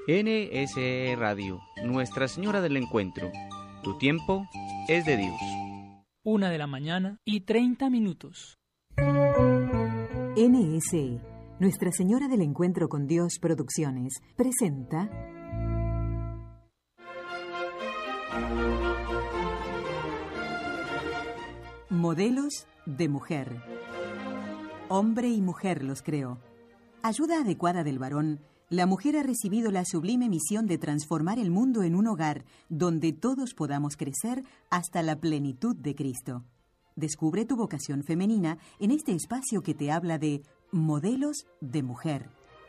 NSE Radio, Nuestra Señora del Encuentro. Tu tiempo es de Dios. 1:30 a.m. NSE, Nuestra Señora del Encuentro con Dios Producciones, presenta... Modelos de mujer. Hombre y mujer los creó. Ayuda adecuada del varón, la mujer ha recibido la sublime misión de transformar el mundo en un hogar donde todos podamos crecer hasta la plenitud de Cristo. Descubre tu vocación femenina en este espacio que te habla de modelos de mujer.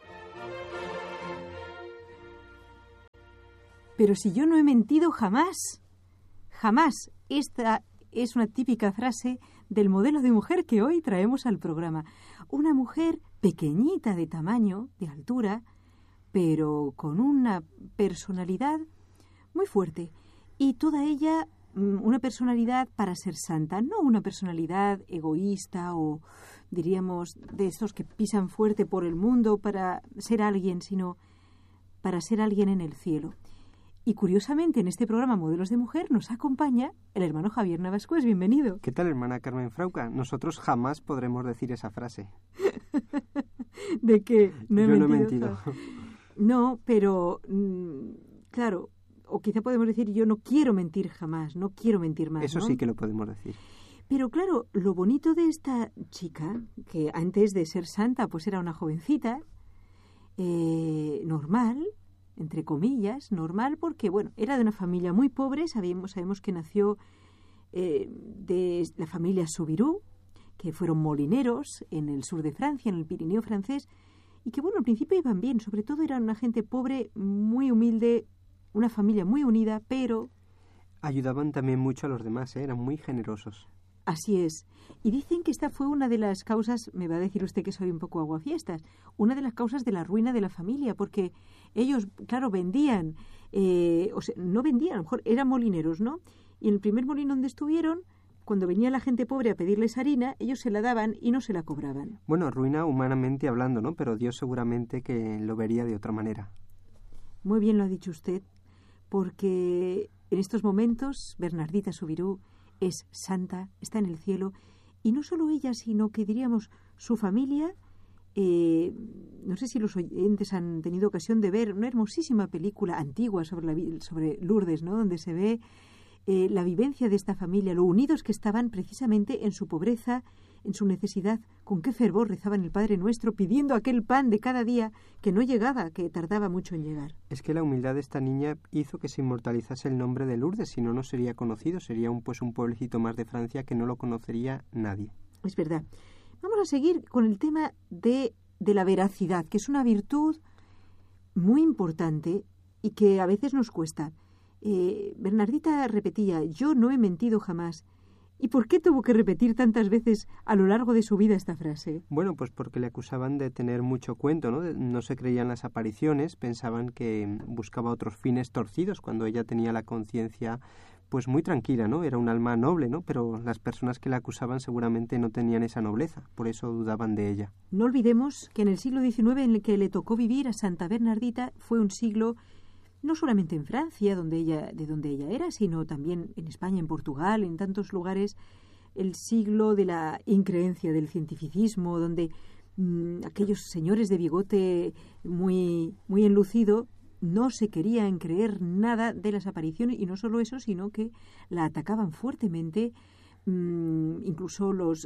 Pero si yo no he mentido jamás, jamás. Esta es una típica frase del modelo de mujer que hoy traemos al programa. Una mujer pequeñita de tamaño, de altura, pero con una personalidad muy fuerte. Y toda ella una personalidad para ser santa, no una personalidad egoísta o, diríamos, de estos que pisan fuerte por el mundo para ser alguien, sino para ser alguien en el cielo. Y curiosamente, en este programa Modelos de Mujer nos acompaña el hermano Javier Navascués. Bienvenido. ¿Qué tal, hermana Carmen Frauca? Nosotros jamás podremos decir esa frase. ¿De qué? Yo no he mentido. No, pero, claro, o quizá podemos decir yo no quiero mentir jamás, no quiero mentir más. Eso ¿no? Sí que lo podemos decir. Pero claro, lo bonito de esta chica, que antes de ser santa pues era una jovencita, normal, entre comillas, normal, porque bueno, era de una familia muy pobre, sabemos que nació de la familia Soubirous, que fueron molineros en el sur de Francia, en el Pirineo francés, y que bueno, al principio iban bien, sobre todo eran una gente pobre, muy humilde, una familia muy unida, pero... Ayudaban también mucho a los demás, eran muy generosos. Así es. Y dicen que esta fue una de las causas, me va a decir usted que soy un poco aguafiestas, una de las causas de la ruina de la familia, porque ellos, claro, vendían, o sea, no vendían, a lo mejor eran molineros, ¿no? Y en el primer molino donde estuvieron, cuando venía la gente pobre a pedirles harina, ellos se la daban y no se la cobraban. Bueno, ruina humanamente hablando, ¿no? Pero Dios seguramente que lo vería de otra manera. Muy bien lo ha dicho usted, porque en estos momentos Bernardita Soubirous es santa, está en el cielo, y no solo ella, sino que diríamos su familia. No sé si los oyentes han tenido ocasión de ver una hermosísima película antigua sobre Lourdes, ¿no? Donde se ve la vivencia de esta familia, lo unidos que estaban precisamente en su pobreza, en su necesidad, con qué fervor rezaban el Padre Nuestro, pidiendo aquel pan de cada día que no llegaba, que tardaba mucho en llegar. Es que la humildad de esta niña hizo que se inmortalizase el nombre de Lourdes, si no, no sería conocido, sería un pueblecito más de Francia que no lo conocería nadie. Es verdad. Vamos a seguir con el tema de la veracidad, que es una virtud muy importante y que a veces nos cuesta. Bernardita repetía, yo no he mentido jamás. ¿Y por qué tuvo que repetir tantas veces a lo largo de su vida esta frase? Bueno, pues porque le acusaban de tener mucho cuento, ¿no? No se creían las apariciones, pensaban que buscaba otros fines torcidos cuando ella tenía la conciencia pues muy tranquila, ¿no? Era un alma noble, ¿no? Pero las personas que la acusaban seguramente no tenían esa nobleza, por eso dudaban de ella. No olvidemos que en el siglo XIX en el que le tocó vivir a Santa Bernardita fue un siglo no solamente en Francia, de donde ella era, sino también en España, en Portugal, en tantos lugares, el siglo de la increencia, del cientificismo, donde aquellos señores de bigote muy, muy enlucido no se querían creer nada de las apariciones, y no solo eso, sino que la atacaban fuertemente, incluso los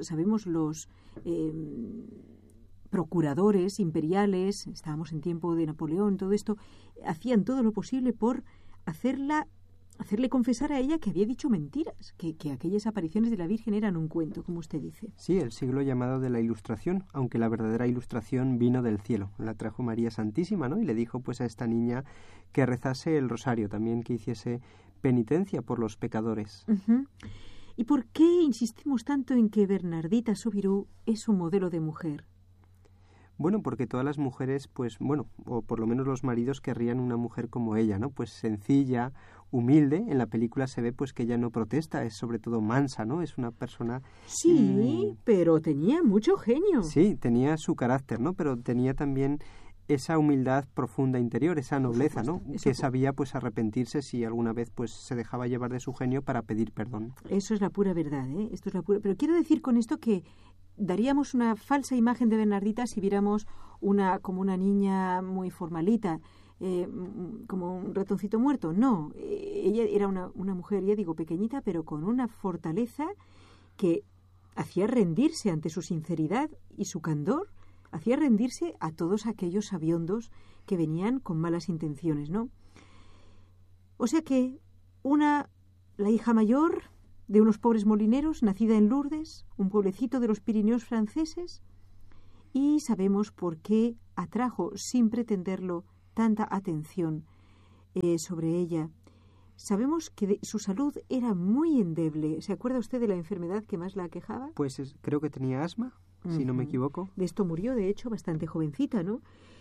procuradores imperiales, estábamos en tiempo de Napoleón, todo esto, hacían todo lo posible por hacerle confesar a ella que había dicho mentiras, que aquellas apariciones de la Virgen eran un cuento, como usted dice. Sí, el siglo llamado de la Ilustración, aunque la verdadera ilustración vino del cielo. La trajo María Santísima, ¿no? Y le dijo pues a esta niña que rezase el rosario, también que hiciese penitencia por los pecadores. Uh-huh. ¿Y por qué insistimos tanto en que Bernardita Soubirous es un modelo de mujer? Bueno, porque todas las mujeres, pues bueno, o por lo menos los maridos querrían una mujer como ella, ¿no? Pues sencilla, humilde. En la película se ve pues que ella no protesta, es sobre todo mansa, ¿no? Es una persona... Sí, pero tenía mucho genio. Sí, tenía su carácter, ¿no? Pero tenía también esa humildad profunda interior, esa nobleza, ¿no? Eso Que sabía pues arrepentirse si alguna vez pues se dejaba llevar de su genio para pedir perdón. Eso es la pura verdad, ¿eh? Esto es la pura... Pero quiero decir con esto que daríamos una falsa imagen de Bernardita si viéramos como una niña muy formalita, como un ratoncito muerto. No, ella era una mujer, ya digo, pequeñita, pero con una fortaleza que hacía rendirse ante su sinceridad y su candor, hacía rendirse a todos aquellos sabiondos que venían con malas intenciones, ¿no? O sea que la hija mayor de unos pobres molineros, nacida en Lourdes, un pueblecito de los Pirineos franceses, y sabemos por qué atrajo, sin pretenderlo, tanta atención sobre ella. Sabemos que su salud era muy endeble. ¿Se acuerda usted de la enfermedad que más la aquejaba? Pues creo que tenía asma, si no me equivoco. De esto murió, de hecho, bastante jovencita, ¿no?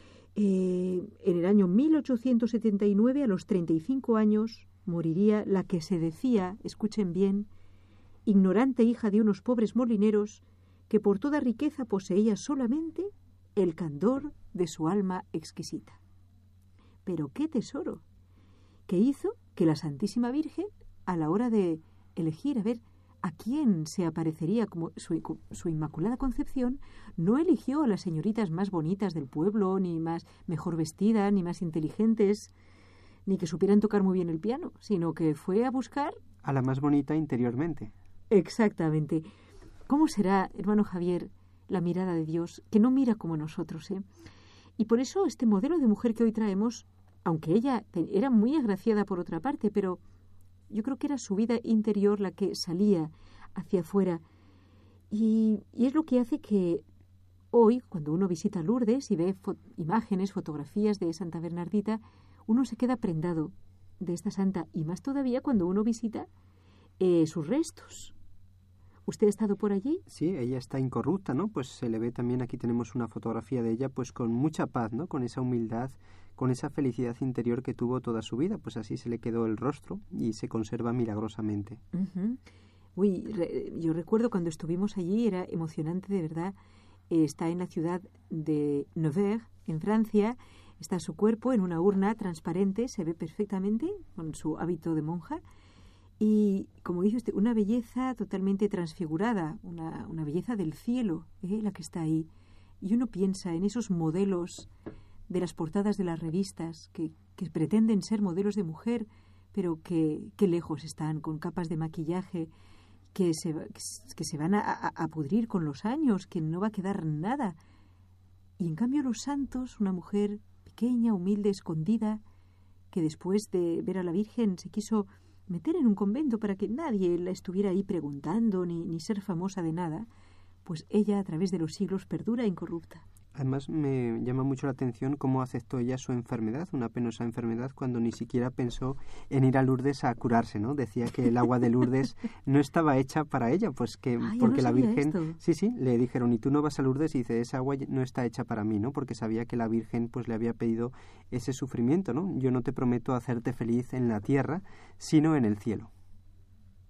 En el año 1879, a los 35 años, moriría la que se decía, escuchen bien, ignorante hija de unos pobres molineros que por toda riqueza poseía solamente el candor de su alma exquisita. Pero qué tesoro, que hizo que la Santísima Virgen, a la hora de elegir, a ver, a quién se aparecería como su Inmaculada Concepción, no eligió a las señoritas más bonitas del pueblo, ni mejor vestidas, ni más inteligentes, ni que supieran tocar muy bien el piano, sino que fue a buscar a la más bonita interiormente. Exactamente. ¿Cómo será, hermano Javier, la mirada de Dios, que no mira como nosotros, ¿eh? Y por eso este modelo de mujer que hoy traemos, aunque ella era muy agraciada por otra parte, pero yo creo que era su vida interior la que salía hacia afuera. Y es lo que hace que hoy, cuando uno visita Lourdes y ve imágenes, fotografías de Santa Bernardita, uno se queda prendado de esta santa, y más todavía cuando uno visita sus restos. ¿Usted ha estado por allí? Sí, ella está incorrupta, ¿no? Pues se le ve también, aquí tenemos una fotografía de ella, pues con mucha paz, ¿no? Con esa humildad, con esa felicidad interior que tuvo toda su vida, pues así se le quedó el rostro y se conserva milagrosamente. Uh-huh. Yo recuerdo cuando estuvimos allí, era emocionante de verdad. Está en la ciudad de Nevers, en Francia, está su cuerpo en una urna transparente, se ve perfectamente con su hábito de monja. Y, como dice usted, una belleza totalmente transfigurada, una belleza del cielo, la que está ahí. Y uno piensa en esos modelos de las portadas de las revistas que pretenden ser modelos de mujer, pero que lejos están, con capas de maquillaje que se van a pudrir con los años, que no va a quedar nada. Y en cambio los santos, una mujer pequeña, humilde, escondida, que después de ver a la Virgen se quiso meter en un convento para que nadie la estuviera ahí preguntando ni ser famosa de nada, pues ella a través de los siglos perdura incorrupta. Además me llama mucho la atención cómo aceptó ella su enfermedad, una penosa enfermedad, cuando ni siquiera pensó en ir a Lourdes a curarse, ¿no? Decía que el agua de Lourdes no estaba hecha para ella, pues que porque la Virgen... Esto. Sí, le dijeron, ¿y tú no vas a Lourdes? Y dice, esa agua no está hecha para mí, ¿no? Porque sabía que la Virgen pues le había pedido ese sufrimiento, ¿no? Yo no te prometo hacerte feliz en la tierra, sino en el cielo.